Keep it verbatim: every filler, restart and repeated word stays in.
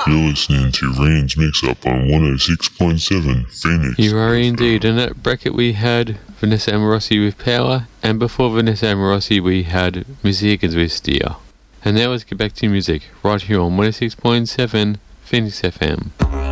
You're listening to Rand's Mix-Up on one oh six point seven Phoenix. You are indeed. In that bracket we had Vanessa Amorosi with Power, and before Vanessa Amorosi we had Musikas with Steer. And now let's get back to music, right here on one oh six point seven Phoenix F M.